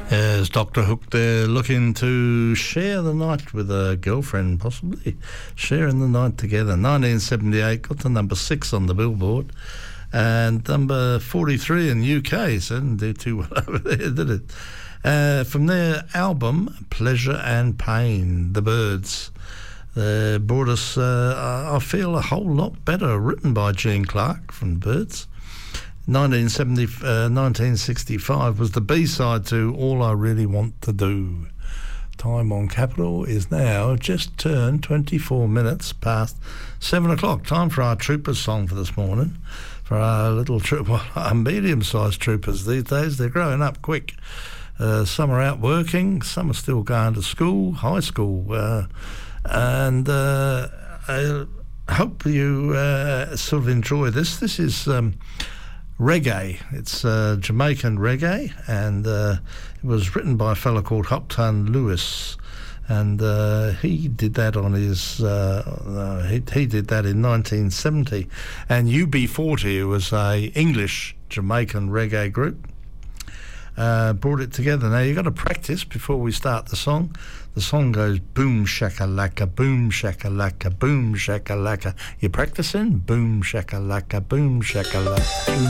There's Dr. Hook there, looking to share the night with a girlfriend, possibly. Sharing the night together. 1978, got to number 6 on the Billboard. And number 43 in UK, so didn't do too well over there, did it? From their album, Pleasure and Pain, The Byrds. They brought us, I Feel a Whole Lot Better, written by Gene Clark from The Byrds. 1965 was the B-side to All I Really Want to Do. Time on Capital is now just turned 24 minutes past 7 o'clock. Time for our troopers song for this morning. For our little our medium-sized troopers these days. They're growing up quick. Some are out working, some are still going to school, high school. And I hope you sort of enjoy this. This is reggae. It's Jamaican reggae, and it was written by a fellow called Hopton Lewis, and he did that on his he did that in 1970. And UB40 was a English Jamaican reggae group, brought it together. Now you've got to practice before we start the song. The song goes boom shakalaka, boom shakalaka, boom shakalaka. You're practicing? Boom shakalaka, boom shakalaka.